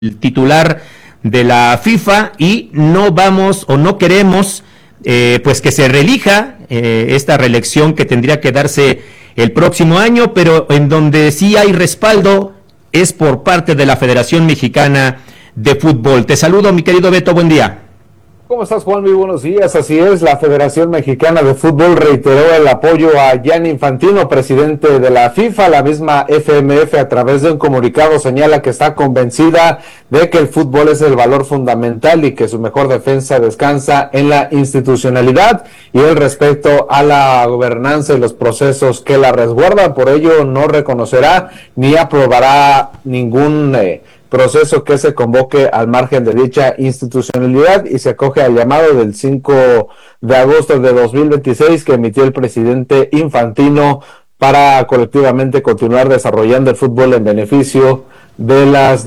titular de la FIFA y no vamos o no queremos pues que se reelija esta reelección que tendría que darse el próximo año, pero en donde sí hay respaldo es por parte de la Federación Mexicana de Fútbol. Te saludo, mi querido Beto, buen día. ¿Cómo estás, Juan? Muy buenos días. Así es, la Federación Mexicana de Fútbol reiteró el apoyo a Gianni Infantino, presidente de la FIFA. La misma FMF, a través de un comunicado, señala que está convencida de que el fútbol es el valor fundamental y que su mejor defensa descansa en la institucionalidad y el respeto a la gobernanza y los procesos que la resguardan. Por ello, no reconocerá ni aprobará ningún proceso que se convoque al margen de dicha institucionalidad y se acoge al llamado del 5 de agosto de 2026 que emitió el presidente Infantino para colectivamente continuar desarrollando el fútbol en beneficio de las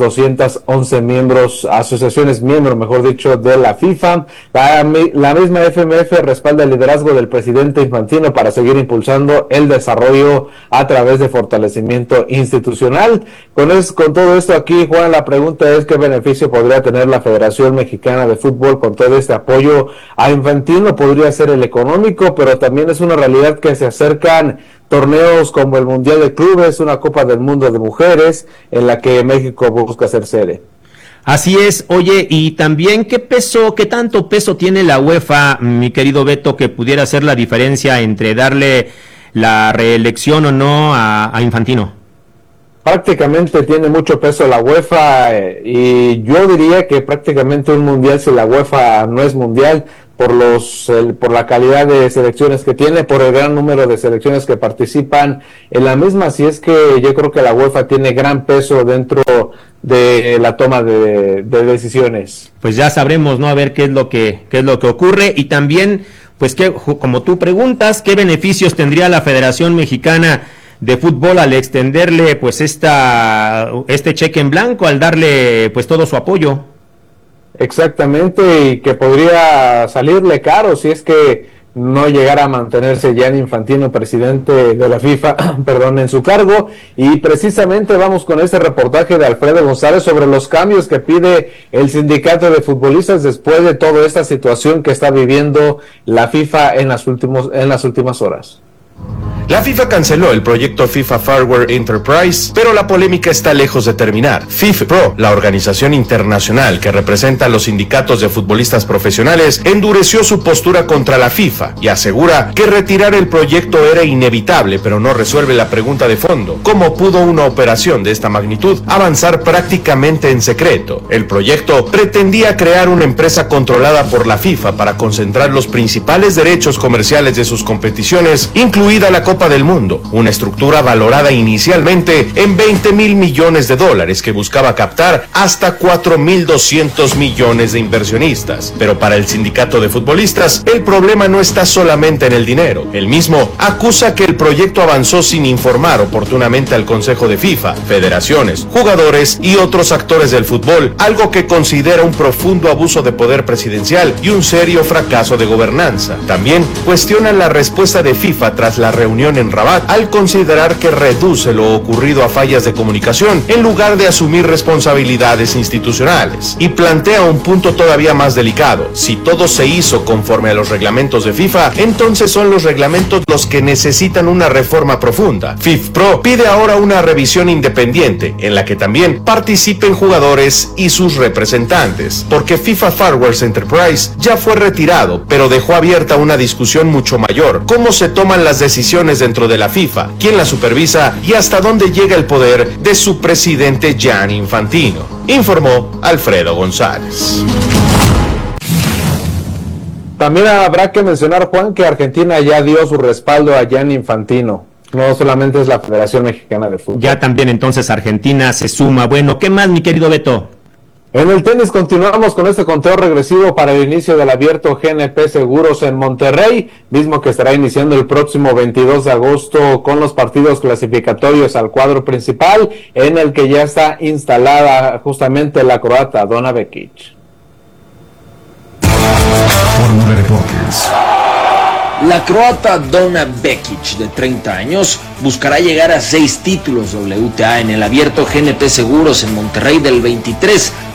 211 asociaciones miembros, mejor dicho, de la FIFA. La misma FMF respalda el liderazgo del presidente Infantino para seguir impulsando el desarrollo a través de fortalecimiento institucional. Con todo esto aquí, Juan, la pregunta es ¿qué beneficio podría tener la Federación Mexicana de Fútbol con todo este apoyo a Infantino? Podría ser el económico, pero también es una realidad que se acercan torneos como el Mundial de Clubes, una Copa del Mundo de Mujeres, en la que México busca ser sede. Así es. Oye, y también qué tanto peso tiene la UEFA, mi querido Beto, que pudiera hacer la diferencia entre darle la reelección o no a Infantino. Prácticamente tiene mucho peso la UEFA y yo diría que prácticamente un mundial, si la UEFA no es mundial, por la calidad de selecciones que tiene, por el gran número de selecciones que participan en la misma. Así es que yo creo que la UEFA tiene gran peso dentro de la toma de decisiones. Pues ya sabremos, ¿no? A ver qué es lo que ocurre y también, pues que como tú preguntas, ¿qué beneficios tendría la Federación Mexicana de Fútbol al extenderle pues este cheque en blanco, al darle pues todo su apoyo? Exactamente, y que podría salirle caro si es que no llegara a mantenerse Gianni Infantino, presidente de la FIFA, en su cargo. Y precisamente vamos con este reportaje de Alfredo González sobre los cambios que pide el sindicato de futbolistas después de toda esta situación que está viviendo la FIFA en las últimas horas. La FIFA canceló el proyecto FIFA Farware Enterprise, pero la polémica está lejos de terminar. FIFPro, la organización internacional que representa a los sindicatos de futbolistas profesionales, endureció su postura contra la FIFA y asegura que retirar el proyecto era inevitable, pero no resuelve la pregunta de fondo: ¿cómo pudo una operación de esta magnitud avanzar prácticamente en secreto? El proyecto pretendía crear una empresa controlada por la FIFA para concentrar los principales derechos comerciales de sus competiciones, incluida la Copa del Mundo, una estructura valorada inicialmente en $20 mil millones que buscaba captar hasta 4.200 millones de inversionistas. Pero para el sindicato de futbolistas, el problema no está solamente en el dinero. El mismo acusa que el proyecto avanzó sin informar oportunamente al Consejo de FIFA, federaciones, jugadores y otros actores del fútbol, algo que considera un profundo abuso de poder presidencial y un serio fracaso de gobernanza. También cuestionan la respuesta de FIFA tras la reunión en Rabat, al considerar que reduce lo ocurrido a fallas de comunicación en lugar de asumir responsabilidades institucionales. Y plantea un punto todavía más delicado: si todo se hizo conforme a los reglamentos de FIFA, entonces son los reglamentos los que necesitan una reforma profunda. FIFPro pide ahora una revisión independiente en la que también participen jugadores y sus representantes, porque FIFA Farware Enterprise ya fue retirado, pero dejó abierta una discusión mucho mayor: cómo se toman las decisiones dentro de la FIFA, quién la supervisa y hasta dónde llega el poder de su presidente Gianni Infantino. Informó Alfredo González. También habrá que mencionar, Juan, que Argentina ya dio su respaldo a Gianni Infantino. No solamente es la Federación Mexicana de Fútbol. Ya también entonces Argentina se suma. Bueno, ¿qué más, mi querido Beto? En el tenis continuamos con este conteo regresivo para el inicio del Abierto GNP Seguros en Monterrey, mismo que estará iniciando el próximo 22 de agosto con los partidos clasificatorios al cuadro principal, en el que ya está instalada justamente la croata Donna Vekic. Por Deportes. La croata Donna Bekic, de 30 años, buscará llegar a 6 títulos WTA en el Abierto GNP Seguros en Monterrey del 23